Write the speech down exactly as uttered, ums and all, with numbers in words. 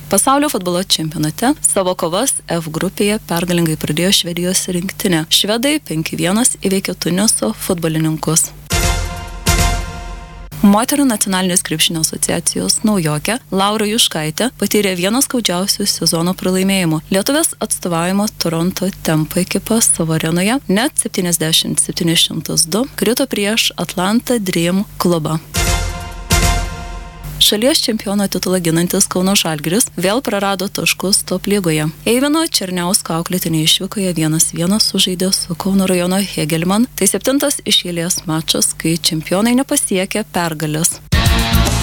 Pasaulio futbolo čempionate savo kovas F grupėje pergalingai pradėjo Švedijos rinktinė. Švedai penki vienas įveikė Tuniso futbolininkus. Moterų nacionalinės krepšinio asociacijos naujokė Laura Juškaitė patyrė vieną skaudžiausių sezono pralaimėjimų. Lietuvės atstovaujama Toronto Tempo ekipa savo arenoje net septyniasdešimt septyni šimtas du krito prieš Atlanta Dream klubą. Šalies čempiono titulą ginantis Kauno Žalgiris vėl prarado taškus top lygoje. Eivino Černiausko auklėtiniai išvykoje vienas vienas sužaidė su Kauno rajono Hegelman. Tai septintas iš eilės mačas, kai čempionai nepasiekė pergalės.